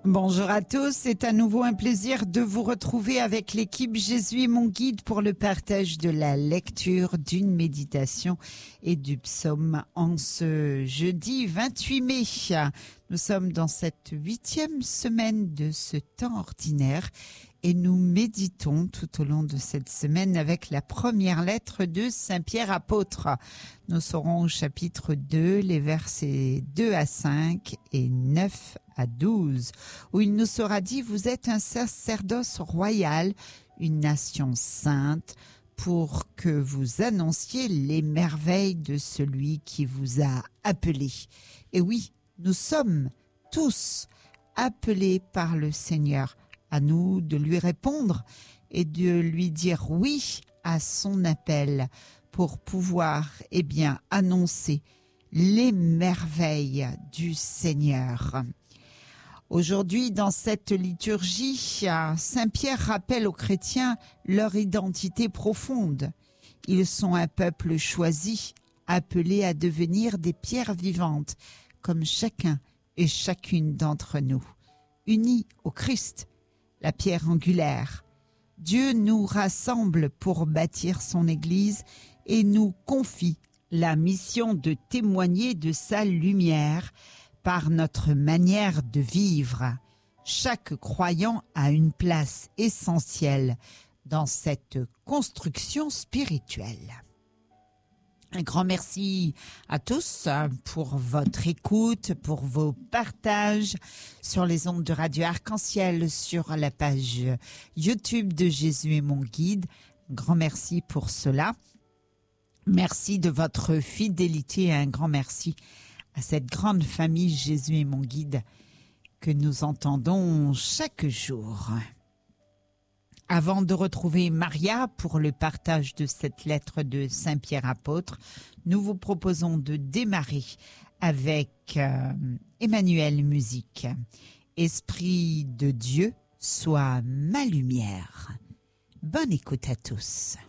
Bonjour à tous, c'est à nouveau un plaisir de vous retrouver avec l'équipe Jésus est mon guide pour le partage de la lecture, d'une méditation et du psaume en ce jeudi 28 mai. Nous sommes dans cette 8e semaine de ce temps ordinaire et nous méditons tout au long de cette semaine avec la première lettre de Saint Pierre apôtre. Nous serons au chapitre 2, les versets 2 à 5 et 9 à 12, où il nous sera dit « Vous êtes un sacerdoce royal, une nation sainte, pour que vous annonciez les merveilles de celui qui vous a appelé. » Et oui, nous sommes tous appelés par le Seigneur. À nous de lui répondre et de lui dire oui à son appel pour pouvoir, annoncer les merveilles du Seigneur. Aujourd'hui, dans cette liturgie, Saint Pierre rappelle aux chrétiens leur identité profonde. Ils sont un peuple choisi, appelé à devenir des pierres vivantes, comme chacun et chacune d'entre nous, unis au Christ, la pierre angulaire. Dieu nous rassemble pour bâtir son Église et nous confie la mission de témoigner de sa lumière par notre manière de vivre. Chaque croyant a une place essentielle dans cette construction spirituelle. Un grand merci à tous pour votre écoute, pour vos partages sur les ondes de Radio Arc-en-Ciel, sur la page YouTube de Jésus est mon guide. Un grand merci pour cela. Merci de votre fidélité et un grand merci à cette grande famille Jésus est mon guide que nous entendons chaque jour. Avant de retrouver Maria pour le partage de cette lettre de Saint Pierre apôtre, nous vous proposons de démarrer avec Emmanuel Musique. Esprit de Dieu, sois ma lumière. Bonne écoute à tous.